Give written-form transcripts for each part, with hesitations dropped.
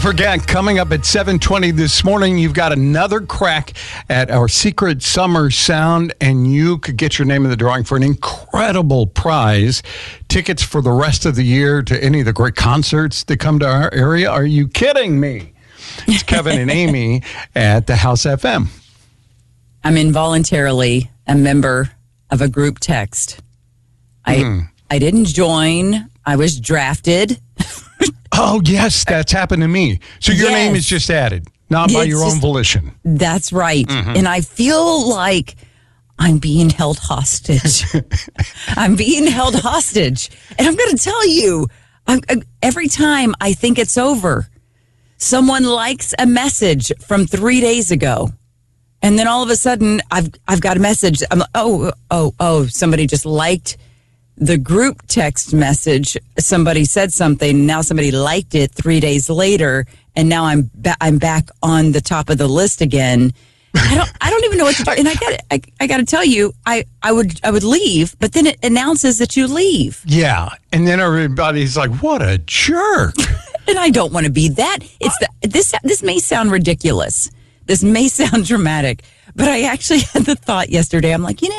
Forget, coming up at 7:20 this morning, you've got another crack at our secret summer sound, and you could get your name in the drawing for an incredible prize. Tickets for the rest of the year to any of the great concerts that come to our area. Are you kidding me? It's Kevin and Amy at the House FM. I'm involuntarily a member of a group text. I didn't join. I was drafted. Oh, yes, that's happened to me. So your name is just added, not by your own volition. That's right. And I feel like I'm being held hostage. I'm being held hostage. And I'm going to tell you, every time I think it's over, someone likes a message from 3 days ago. And then all of a sudden, I've got a message. I'm like, somebody just liked the group text message. Somebody said something. Now somebody liked it 3 days later, and now I'm back on the top of the list again. I don't even know what to do. And I got to tell you, I would leave, but then it announces that you leave. Yeah, and then everybody's like, "What a jerk!" And I don't want to be that. This may sound ridiculous. This may sound dramatic, but I actually had the thought yesterday. I'm like,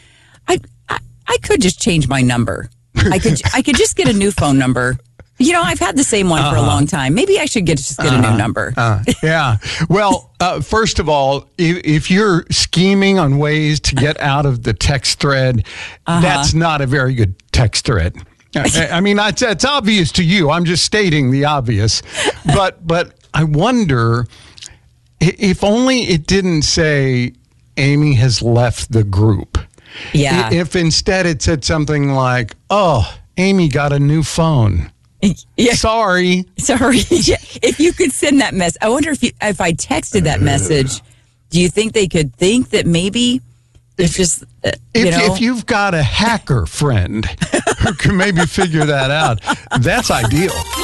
I could just change my number. I could just get a new phone number. I've had the same one for a long time. Maybe I should just get a new number. Yeah. Well, first of all, if you're scheming on ways to get out of the text thread, that's not a very good text thread. I mean, it's obvious to you. I'm just stating the obvious. But I wonder if only it didn't say Amy has left the group. Yeah. If instead it said something like, "Oh, Amy got a new phone." Yeah. Sorry. Yeah. If you could send that message, I wonder if I texted that message, do you think they could think that maybe it's just, if you've got a hacker friend who can maybe figure that out, that's ideal.